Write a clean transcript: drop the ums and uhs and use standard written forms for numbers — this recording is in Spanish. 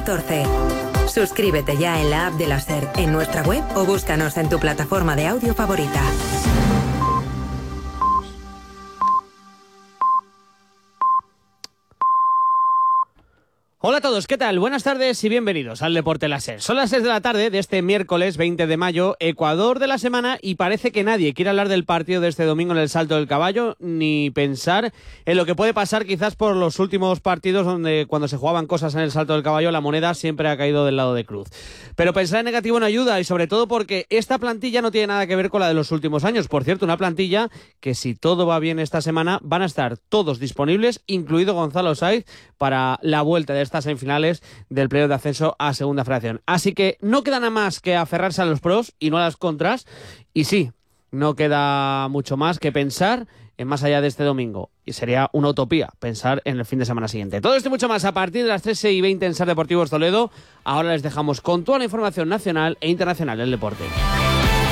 14. Suscríbete ya en la app de la SER, en nuestra web o búscanos en tu plataforma de audio favorita. Hola a todos, ¿qué tal? Buenas tardes y bienvenidos al Deporte Láser. Son las 6 de la tarde de este miércoles 20 de mayo, Ecuador de la semana, y parece que nadie quiere hablar del partido de este domingo en el Salto del Caballo, ni pensar en lo que puede pasar quizás por los últimos partidos donde cuando se jugaban cosas en el Salto del Caballo la moneda siempre ha caído del lado de Cruz. Pero pensar en negativo no ayuda, y sobre todo porque esta plantilla no tiene nada que ver con la de los últimos años. Por cierto, una plantilla que, si todo va bien esta semana, van a estar todos disponibles, incluido Gonzalo Saiz, para la vuelta de estas semifinales del playoff de ascenso a Segunda Federación. Así que no queda nada más que aferrarse a los pros y no a las contras. Y sí, no queda mucho más que pensar en más allá de este domingo. Y sería una utopía pensar en el fin de semana siguiente. Todo esto y mucho más a partir de las 13:20 en SER Deportivos Toledo. Ahora les dejamos con toda la información nacional e internacional del deporte.